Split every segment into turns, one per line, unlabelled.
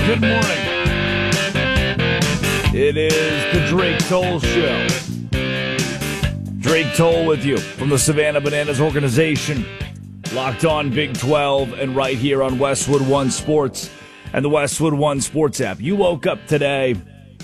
Good morning. It is the Drake Toll Show. Drake Toll with you from the Savannah Bananas organization. Locked on Big 12 and right here on Westwood One Sports and the Westwood One Sports app. You woke up today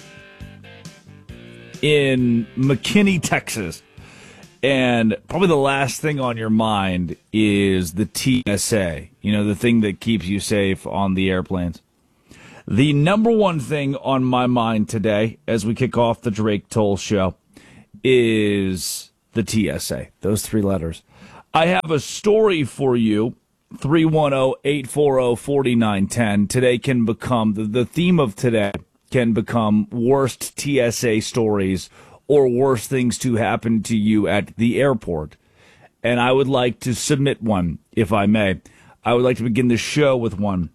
in McKinney, Texas, and probably the last thing on your mind is the TSA, the thing that keeps you safe on the airplanes. The number one thing on my mind today as we kick off the Drake Toll Show is the TSA, those three letters. I have a story for you, 310-840-4910. Today can become, the theme of today can become worst TSA stories or worst things to happen to you at the airport. And I would like to submit one, if I may. I would like to begin the show with one.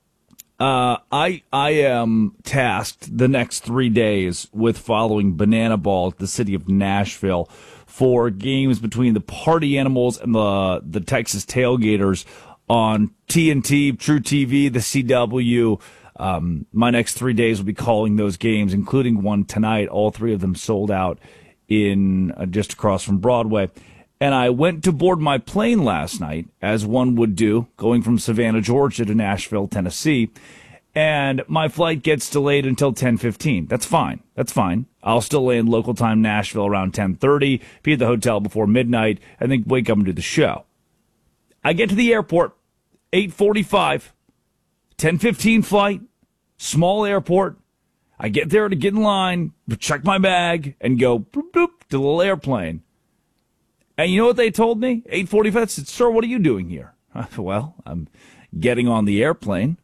I am tasked the next 3 days with following Banana Ball at the city of Nashville for games between the Party Animals and the Texas Tailgaters on TNT, True TV, the CW. My next 3 days will be calling those games, including one tonight. All three of them sold out in just across from Broadway. And I went to board my plane last night, as one would do, going from Savannah, Georgia to Nashville, Tennessee. And my flight gets delayed until 10:15. That's fine. I'll still land local time Nashville around 10:30, be at the hotel before midnight, and then wake up and do the show. I get to the airport, 8:45, 10:15 flight, small airport. I get there to get in line, check my bag, and go boop, boop, to the little airplane. And you know what they told me? 8:45, I said, "Sir, what are you doing here?" Well, I'm getting on the airplane.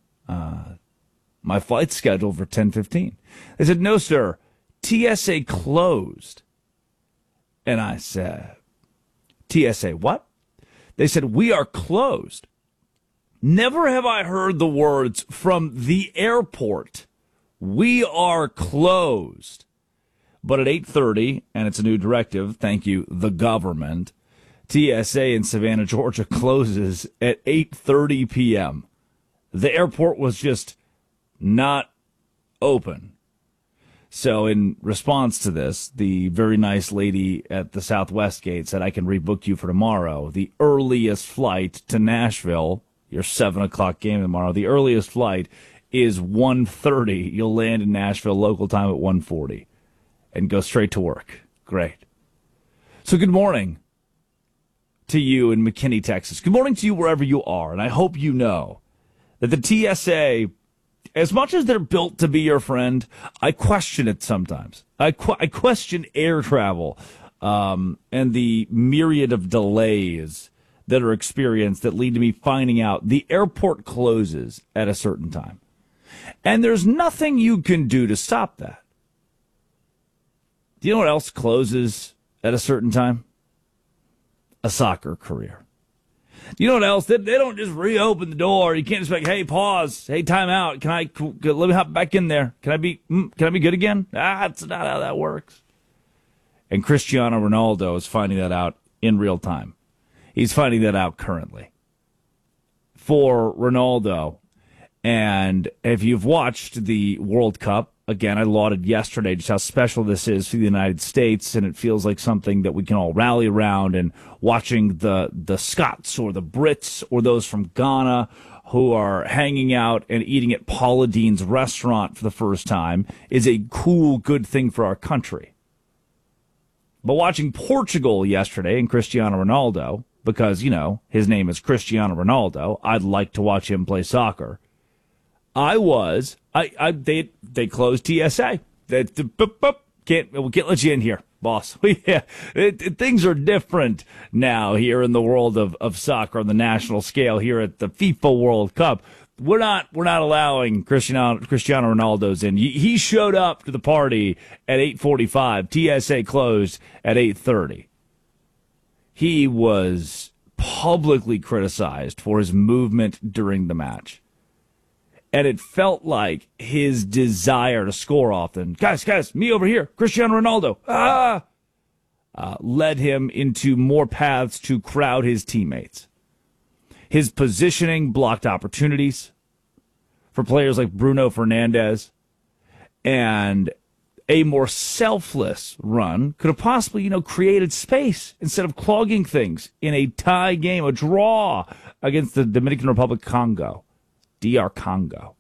My flight's scheduled for 10:15. They said, "No, sir, TSA closed." And I said, "TSA what?" They said, "We are closed." Never have I heard the words from the airport, "We are closed." But at 8:30, and it's a new directive, thank you, the government, TSA in Savannah, Georgia closes at 8:30 p.m. The airport was just not open. So in response to this, the very nice lady at the Southwest gate said, "I can rebook you for tomorrow. The earliest flight to Nashville, your 7 o'clock game tomorrow, the earliest flight is 1:30. You'll land in Nashville local time at 1:40. And go straight to work." Great. So good morning to you in McKinney, Texas. Good morning to you wherever you are. And I hope you know that the TSA, as much as they're built to be your friend, I question it sometimes. I question air travel and the myriad of delays that are experienced that lead to me finding out the airport closes at a certain time. And there's nothing you can do to stop that. Do you know what else closes at a certain time? A soccer career. Do you know what else? They don't just reopen the door. You can't just be like, "Hey, pause. Hey, time out. Let me hop back in there. Can I be good again?" That's not how that works. And Cristiano Ronaldo is finding that out in real time. He's finding that out currently. For Ronaldo, and if you've watched the World Cup, again, I lauded yesterday just how special this is for the United States, and it feels like something that we can all rally around. And watching the Scots or the Brits or those from Ghana who are hanging out and eating at Paula Deen's restaurant for the first time is a cool, good thing for our country. But watching Portugal yesterday and Cristiano Ronaldo, because, his name is Cristiano Ronaldo, I'd like to watch him play soccer. They closed TSA. We can't let you in here, boss. Things are different now here in the world of soccer on the national scale here at the FIFA World Cup. We're not allowing Cristiano Ronaldo's in. He showed up to the party at 8:45. TSA closed at 8:30. He was publicly criticized for his movement during the match. And it felt like his desire to score often, guys, me over here, Cristiano Ronaldo, led him into more paths to crowd his teammates. His positioning blocked opportunities. for players like Bruno Fernandes, and a more selfless run could have possibly, created space instead of clogging things in a tie game, a draw against the Dominican Republic Congo, DR Congo.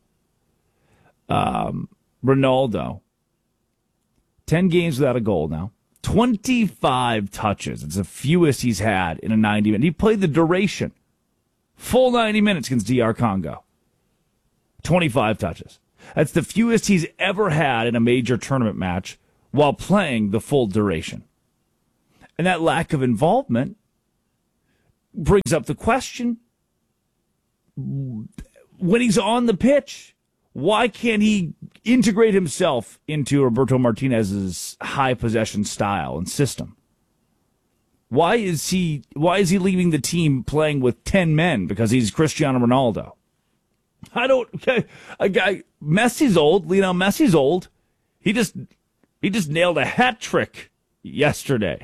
Ronaldo, 10 games without a goal now. 25 touches. It's the fewest he's had in a 90-minute. He played the duration. Full 90 minutes against DR Congo. 25 touches. That's the fewest he's ever had in a major tournament match while playing the full duration. And that lack of involvement brings up the question, when he's on the pitch, why can't he integrate himself into Roberto Martinez's high possession style and system? Why is he leaving the team playing with 10 men because he's Cristiano Ronaldo? Messi's old. Lionel Messi's old. He just nailed a hat trick yesterday.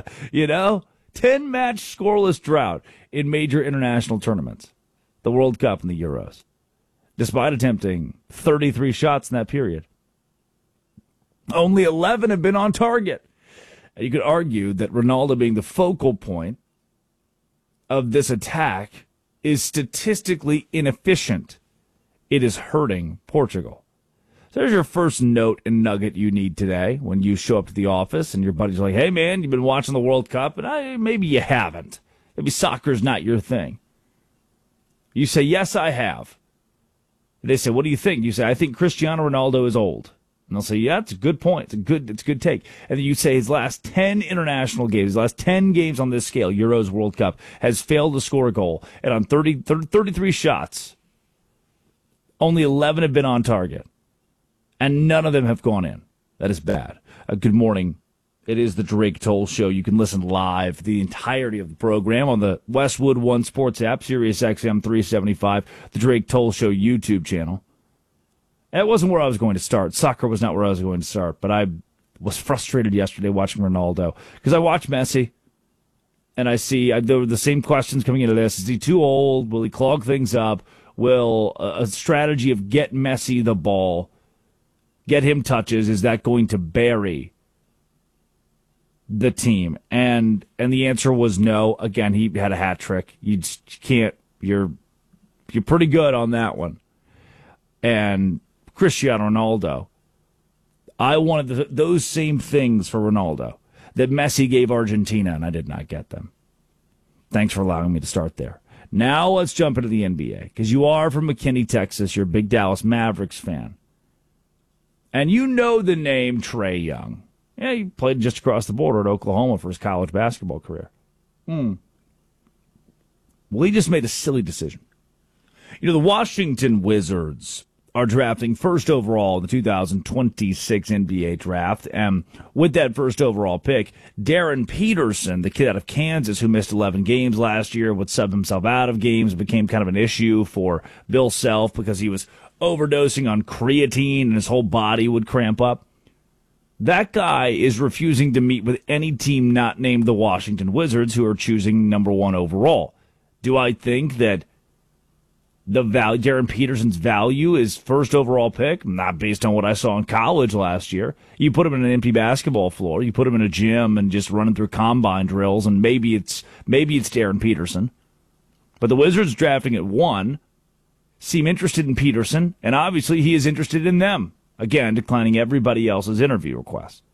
10-match scoreless drought in major international tournaments, the World Cup and the Euros, despite attempting 33 shots in that period. Only 11 have been on target. And you could argue that Ronaldo being the focal point of this attack is statistically inefficient. It is hurting Portugal. So there's your first note and nugget you need today when you show up to the office and your buddies are like, hey, man, you've been watching the World Cup, and maybe you haven't. Maybe soccer's not your thing. You say, yes, I have. They say, what do you think? You say, I think Cristiano Ronaldo is old. And they'll say, yeah, it's a good point. It's a good take. And then you say his last 10 international games, his last 10 games on this scale, Euros, World Cup, has failed to score a goal. And on 33 shots, only 11 have been on target. And none of them have gone in. That is bad. Good morning. It is the Drake Toll Show. You can listen live the entirety of the program on the Westwood One Sports app, Sirius XM 375, the Drake Toll Show YouTube channel. That wasn't where I was going to start. Soccer was not where I was going to start, but I was frustrated yesterday watching Ronaldo because I watched Messi, and I see there were the same questions coming into this. Is he too old? Will he clog things up? Will a strategy of get Messi the ball, get him touches, is that going to bury the team? And the answer was no. Again, he had a hat trick. You just can't. You're pretty good on that one. And Cristiano Ronaldo, I wanted those same things for Ronaldo that Messi gave Argentina, and I did not get them. Thanks for allowing me to start there. Now let's jump into the NBA, because you are from McKinney, Texas. You're a big Dallas Mavericks fan. And you know the name Trae Young. Yeah, he played just across the border at Oklahoma for his college basketball career. Well, he just made a silly decision. The Washington Wizards are drafting first overall in the 2026 NBA draft. And with that first overall pick, Darren Peterson, the kid out of Kansas who missed 11 games last year, would sub himself out of games, became kind of an issue for Bill Self because he was overdosing on creatine and his whole body would cramp up. That guy is refusing to meet with any team not named the Washington Wizards, who are choosing number 1 overall. Do I think that Darren Peterson's value is first overall pick? Not based on what I saw in college last year. You put him in an empty basketball floor, you put him in a gym and just running through combine drills, and maybe it's Darren Peterson. But the Wizards drafting at 1 seem interested in Peterson, and obviously he is interested in them. Again, declining everybody else's interview requests.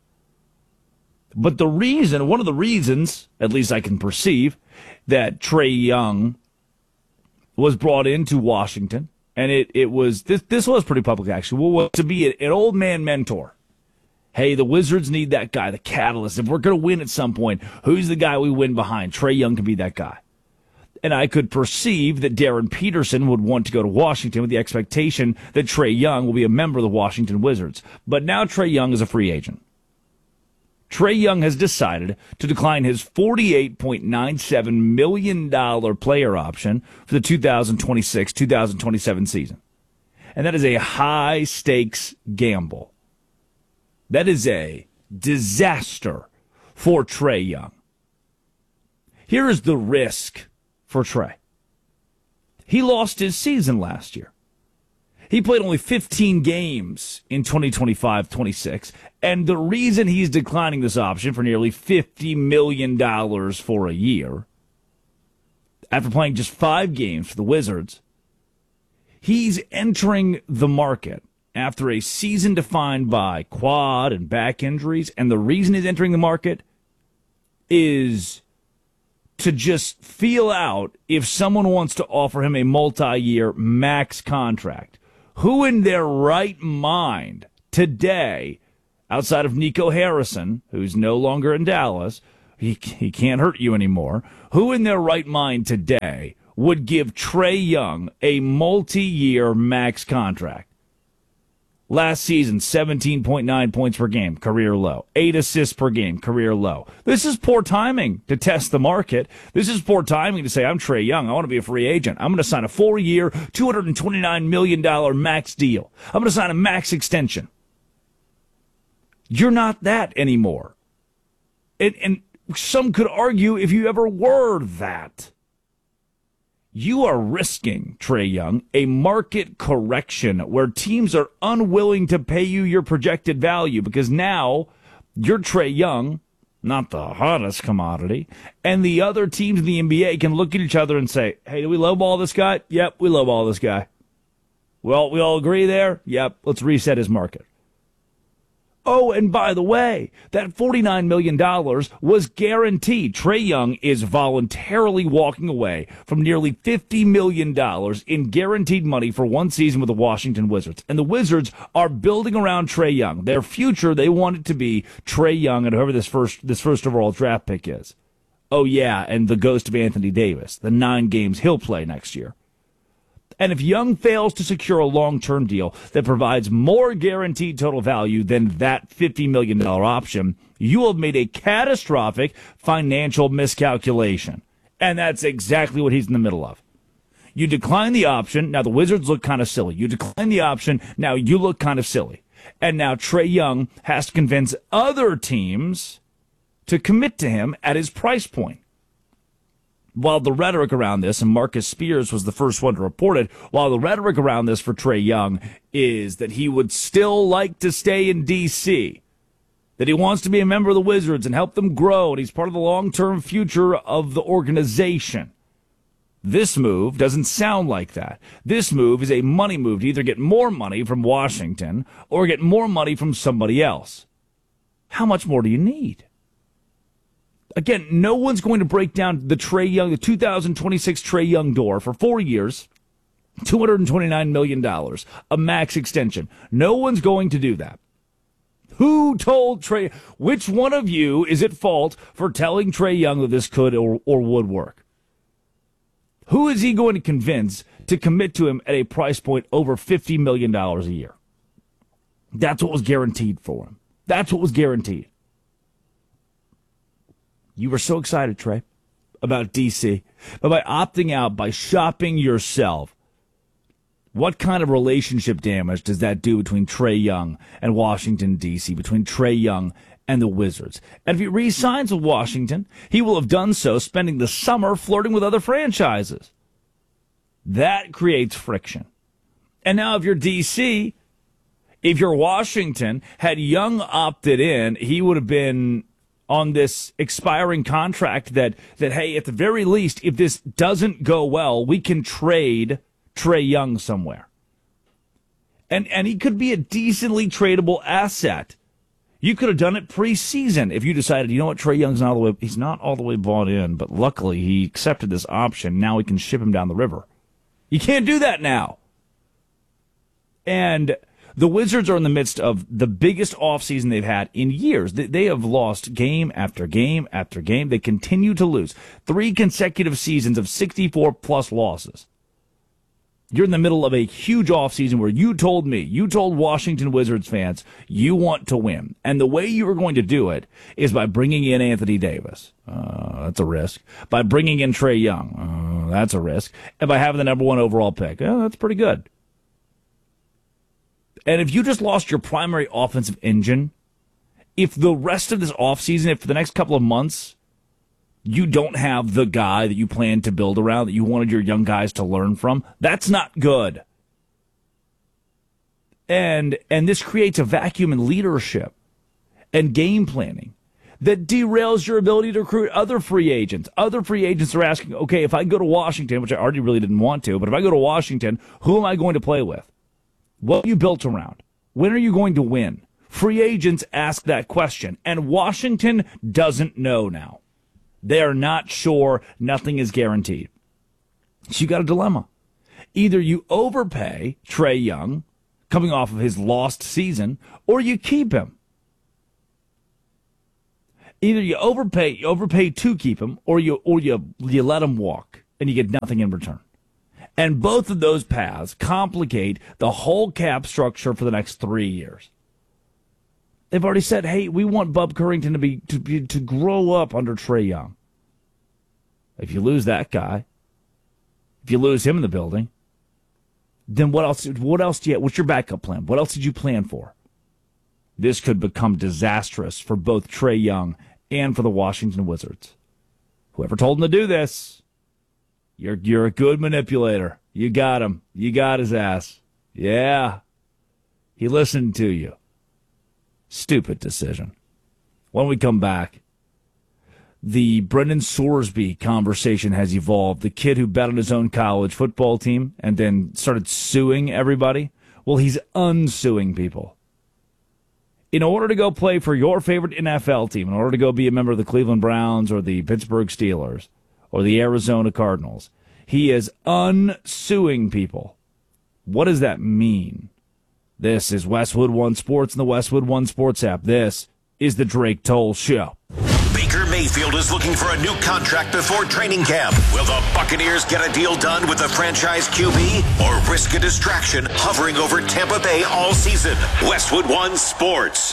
But one of the reasons, at least I can perceive, that Trae Young was brought into Washington, and it was this was pretty public actually, was to be an old man mentor. Hey, the Wizards need that guy, the catalyst. If we're going to win at some point, who's the guy we win behind? Trae Young can be that guy. And I could perceive that Darren Peterson would want to go to Washington with the expectation that Trae Young will be a member of the Washington Wizards. But now Trae Young is a free agent. Trae Young has decided to decline his $48.97 million player option for the 2026-2027 season. And that is a high-stakes gamble. That is a disaster for Trae Young. Here is the risk for Trae. He lost his season last year. He played only 15 games in 2025-26, and the reason he's declining this option for nearly $50 million for a year, after playing just 5 games for the Wizards, he's entering the market after a season defined by quad and back injuries, and the reason he's entering the market is to just feel out if someone wants to offer him a multi-year max contract. Who in their right mind today, outside of Nico Harrison, who's no longer in Dallas, he can't hurt you anymore, who in their right mind today would give Trae Young a multi-year max contract? Last season, 17.9 points per game, career low. 8 assists per game, career low. This is poor timing to test the market. This is poor timing to say, I'm Trae Young. I want to be a free agent. I'm going to sign a 4-year, $229 million max deal. I'm going to sign a max extension. You're not that anymore. And some could argue if you ever were that. You are risking, Trae Young, a market correction where teams are unwilling to pay you your projected value because now you're Trae Young, not the hottest commodity, and the other teams in the NBA can look at each other and say, hey, do we lowball this guy? Yep, we lowball this guy. Well, we all agree there? Yep, let's reset his market. Oh, and by the way, that $49 million was guaranteed. Trae Young is voluntarily walking away from nearly $50 million in guaranteed money for one season with the Washington Wizards. And the Wizards are building around Trae Young. Their future, they want it to be Trae Young and whoever this first overall draft pick is. Oh, yeah, and the ghost of Anthony Davis, the 9 games he'll play next year. And if Young fails to secure a long-term deal that provides more guaranteed total value than that $50 million option, you will have made a catastrophic financial miscalculation. And that's exactly what he's in the middle of. You decline the option. Now the Wizards look kind of silly. You decline the option. Now you look kind of silly. And now Trae Young has to convince other teams to commit to him at his price point. While the rhetoric around this, and Marcus Spears was the first one to report it, while the rhetoric around this for Trae Young is that he would still like to stay in D.C., that he wants to be a member of the Wizards and help them grow, and he's part of the long-term future of the organization. This move doesn't sound like that. This move is a money move to either get more money from Washington or get more money from somebody else. How much more do you need? Again, no one's going to break down the Trae Young, the 2026 Trae Young door for 4 years, $229 million, a max extension. No one's going to do that. Who told Trae? Which one of you is at fault for telling Trae Young that this could or would work? Who is he going to convince to commit to him at a price point over $50 million a year? That's what was guaranteed for him. That's what was guaranteed. You were so excited, Trae, about D.C. But by opting out, by shopping yourself, what kind of relationship damage does that do between Trae Young and Washington, D.C., between Trae Young and the Wizards? And if he re-signs with Washington, he will have done so spending the summer flirting with other franchises. That creates friction. And now if you're D.C., if you're Washington, had Young opted in, he would have been on this expiring contract that, hey, at the very least, if this doesn't go well, we can trade Trae Young somewhere. And he could be a decently tradable asset. You could have done it preseason if you decided, you know what, Trae Young's he's not all the way bought in, but luckily he accepted this option. Now we can ship him down the river. You can't do that now. And the Wizards are in the midst of the biggest offseason they've had in years. They have lost game after game after game. They continue to lose. 3 consecutive seasons of 64-plus losses. You're in the middle of a huge offseason where you told Washington Wizards fans, you want to win. And the way you are going to do it is by bringing in Anthony Davis. That's a risk. By bringing in Trae Young. That's a risk. And by having the number 1 overall pick. That's pretty good. And if you just lost your primary offensive engine, if the rest of this offseason, if for the next couple of months, you don't have the guy that you plan to build around, that you wanted your young guys to learn from, that's not good. And this creates a vacuum in leadership and game planning that derails your ability to recruit other free agents. Other free agents are asking, okay, if I go to Washington, which I already really didn't want to, but if I go to Washington, who am I going to play with? What are you built around? When are you going to win? Free agents ask that question, and Washington doesn't know now. They are not sure. Nothing is guaranteed. So you got a dilemma. Either you overpay Trae Young, coming off of his lost season, or you keep him. Either you overpay to keep him, or you let him walk, and you get nothing in return. And both of those paths complicate the whole cap structure for the next 3 years. They've already said, hey, we want Bub Currington to grow up under Trae Young. If you lose that guy, if you lose him in the building, then what else do you, what's your backup plan? What else did you plan for? This could become disastrous for both Trae Young and for the Washington Wizards. Whoever told him to do this, you're a good manipulator. You got him. You got his ass. Yeah. He listened to you. Stupid decision. When we come back, the Brendan Sorsby conversation has evolved. The kid who bet on his own college football team and then started suing everybody. Well, he's unsuing people. In order to go play for your favorite NFL team, in order to go be a member of the Cleveland Browns or the Pittsburgh Steelers or the Arizona Cardinals, he is unsuing people. What does that mean? This is Westwood One Sports and the Westwood One Sports app. This is the Drake Toll Show.
Baker Mayfield is looking for a new contract before training camp. Will the Buccaneers get a deal done with the franchise QB or risk a distraction hovering over Tampa Bay all season? Westwood One Sports.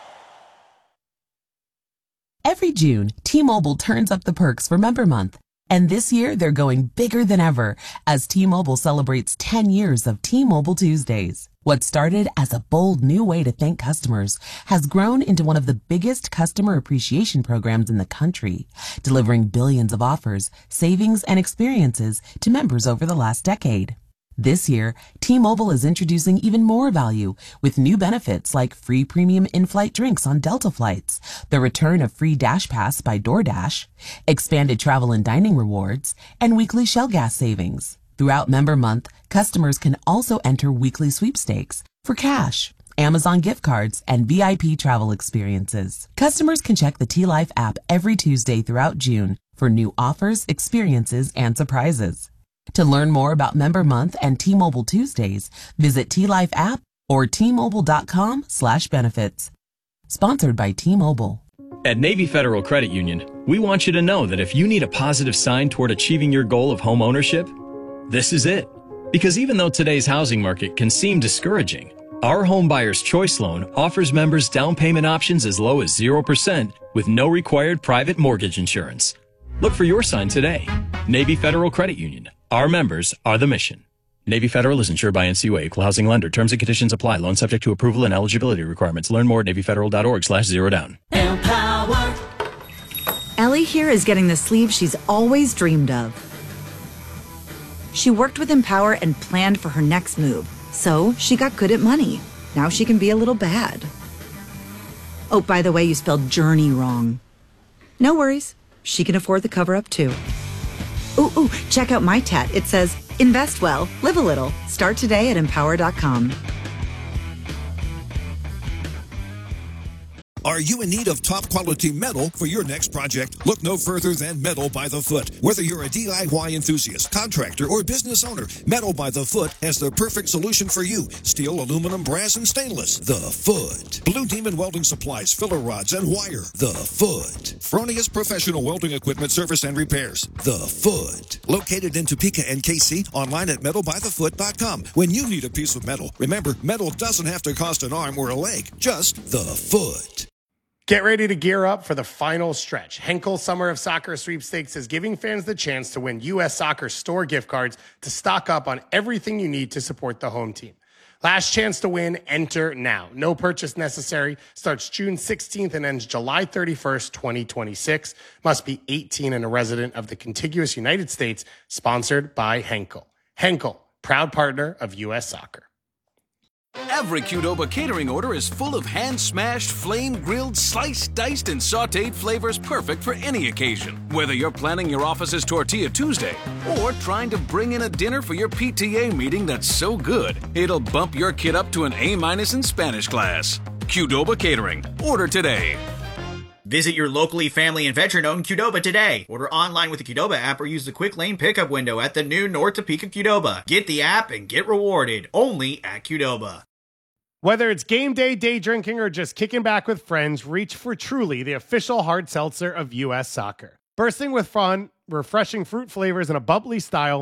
Every June, T-Mobile turns up the perks for Member Month. And this year, they're going bigger than ever as T-Mobile celebrates 10 years of T-Mobile Tuesdays. What started as a bold new way to thank customers has grown into one of the biggest customer appreciation programs in the country, delivering billions of offers, savings, and experiences to members over the last decade. This year, T-Mobile is introducing even more value with new benefits like free premium in-flight drinks on Delta flights, the return of free Dash Pass by DoorDash, expanded travel and dining rewards, and weekly Shell gas savings. Throughout Member Month, customers can also enter weekly sweepstakes for cash, Amazon gift cards, and VIP travel experiences. Customers can check the T-Life app every Tuesday throughout June for new offers, experiences, and surprises. To learn more about Member Month and T-Mobile Tuesdays, visit T-Life app or T-Mobile.com/benefits. Sponsored by T-Mobile.
At Navy Federal Credit Union, we want you to know that if you need a positive sign toward achieving your goal of home ownership, this is it. Because even though today's housing market can seem discouraging, our Home Buyer's Choice Loan offers members down payment options as low as 0% with no required private mortgage insurance. Look for your sign today. Navy Federal Credit Union. Our members are the mission. Navy Federal is insured by NCUA, equal housing lender. Terms and conditions apply. Loan subject to approval and eligibility requirements. Learn more at NavyFederal.org/zerodown.
Empower. Ellie here is getting the sleeve she's always dreamed of. She worked with Empower and planned for her next move. So she got good at money. Now she can be a little bad. Oh, by the way, you spelled journey wrong. No worries. She can afford the cover-up too. Ooh, check out my tat. It says, invest well, live a little. Start today at empower.com.
Are you in need of top-quality metal for your next project? Look no further than Metal by the Foot. Whether you're a DIY enthusiast, contractor, or business owner, Metal by the Foot has the perfect solution for you. Steel, aluminum, brass, and stainless. The Foot. Blue Demon Welding Supplies, filler rods, and wire. The Foot. Fronius Professional Welding Equipment Service and Repairs. The Foot. Located in Topeka and KC, online at metalbythefoot.com. When you need a piece of metal, remember, metal doesn't have to cost an arm or a leg. Just the Foot.
Get ready to gear up for the final stretch. Henkel Summer of Soccer Sweepstakes is giving fans the chance to win U.S. Soccer store gift cards to stock up on everything you need to support the home team. Last chance to win, enter now. No purchase necessary. Starts June 16th and ends July 31st, 2026. Must be 18 and a resident of the contiguous United States. Sponsored by Henkel. Henkel, proud partner of U.S. Soccer.
Every Qdoba catering order is full of hand-smashed, flame-grilled, sliced, diced, and sautéed flavors perfect for any occasion. Whether you're planning your office's Tortilla Tuesday or trying to bring in a dinner for your PTA meeting that's so good, it'll bump your kid up to an A- in Spanish class. Qdoba Catering. Order today.
Visit your locally family and veteran-owned Qdoba today. Order online with the Qdoba app or use the quick lane pickup window at the new North Topeka Qdoba. Get the app and get rewarded only at Qdoba.
Whether it's game day, day drinking, or just kicking back with friends, reach for Truly, the official hard seltzer of U.S. Soccer. Bursting with fun, refreshing fruit flavors, and a bubbly style,